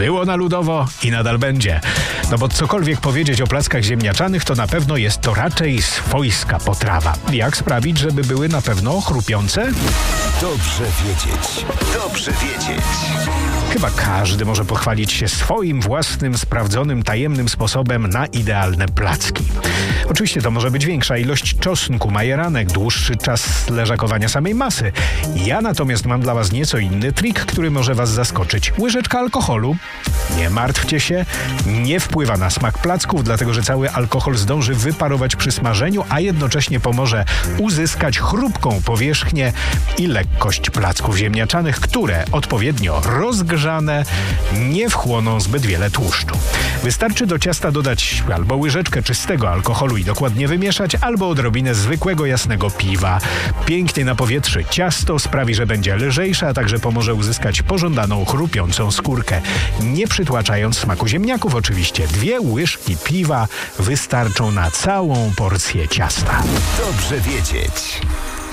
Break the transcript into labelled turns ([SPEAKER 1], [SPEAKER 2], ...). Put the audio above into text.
[SPEAKER 1] Było na ludowo i nadal będzie. No bo cokolwiek powiedzieć o plackach ziemniaczanych, to na pewno jest to raczej swojska potrawa. Jak sprawić, żeby były na pewno chrupiące?
[SPEAKER 2] Dobrze wiedzieć. Dobrze wiedzieć.
[SPEAKER 1] Chyba każdy może pochwalić się swoim własnym, sprawdzonym, tajemnym sposobem na idealne placki. Oczywiście to może być większa ilość czosnku, majeranek, dłuższy czas leżakowania samej masy. Ja natomiast mam dla was nieco inny trik, który może was zaskoczyć. Łyżeczka alkoholu. Nie martwcie się, nie wpływa na smak placków, dlatego że cały alkohol zdąży wyparować przy smażeniu, a jednocześnie pomoże uzyskać chrupką powierzchnię i lekkość placków ziemniaczanych, które odpowiednio rozgrzane nie wchłoną zbyt wiele tłuszczu. Wystarczy do ciasta dodać albo łyżeczkę czystego alkoholu i dokładnie wymieszać, albo odrobinę zwykłego jasnego piwa. Pięknie napowietrzy ciasto, sprawi, że będzie lżejsze, a także pomoże uzyskać pożądaną chrupiącą skórkę, nie przytłaczając smaku ziemniaków oczywiście. 2 łyżki piwa wystarczą na całą porcję ciasta.
[SPEAKER 2] Dobrze wiedzieć.